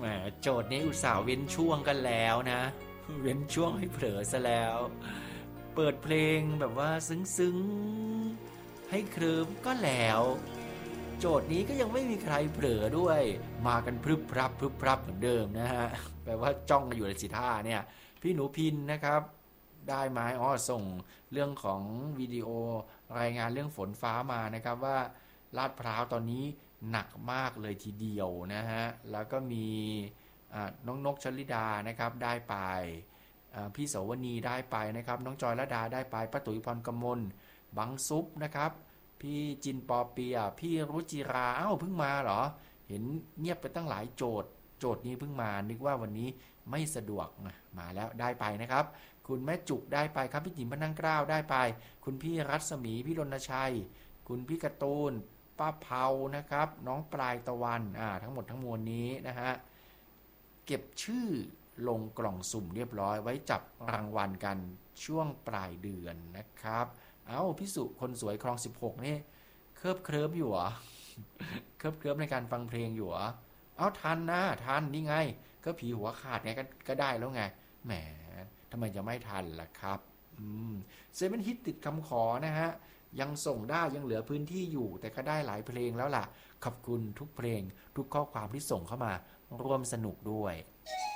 โจทย์นี้อุตส่าห์เว้นช่วงกันแล้วนะเว้นช่วงให้เผลอซะแล้วเปิดเพลงแบบว่าซึ้งๆให้เคลิ้มก็แล้วโจทย์นี้ก็ยังไม่มีใครเผลอด้วยมากันพรึบพรับพรึบพรับเหมือนเดิมนะฮะแปลว่าจ้องกันอยู่ในสิท่าเนี่ยพี่หนูพินนะครับได้ไหมส่งเรื่องของวิดีโอรายงานเรื่องฝนฟ้ามานะครับว่าลาดพร้าวตอนนี้หนักมากเลยทีเดียวนะฮะแล้วก็มีน้องนกชลิดานะครับได้ไปพี่โสวณีได้ไปนะครับน้องจอยละดาได้ไปป้าตุ๋ยพรกมลบังซุปนะครับพี่จินปอเปียพี่รุจิราเพิ่งมาเหรอเห็นเงียบไปตั้งหลายโจทย์นี้เพิ่งมานึกว่าวันนี้ไม่สะดวกมาแล้วได้ไปนะครับคุณแม่จุกได้ไปครับพี่จิ๋มพนังเกล้าได้ไปคุณพี่รัศมีพี่รณชัยคุณพี่การ์ตูนป้าเผานะครับน้องปลายตะวันทั้งหมดทั้งมวลนี้นะฮะเก็บชื่อลงกล่องสุ่มเรียบร้อยไว้จับรางวัลกันช่วงปลายเดือนนะครับพี่สุคนสวยคลอง16นี่เคลิบเคลิ้มอยู่เหรอเคลิบเคลิ้มในการฟังเพลงอยู่เหรอทันนะทันนี่ไงก็ผีหัวขาดไงก็ได้แล้วไงแหมทำไมจะไม่ทันล่ะครับเซเว่นฮิตติดคำขอนะฮะยังส่งได้ยังเหลือพื้นที่อยู่แต่ก็ได้หลายเพลงแล้วล่ะขอบคุณทุกเพลงทุกข้อความที่ส่งเข้ามาร่วมสนุกด้วย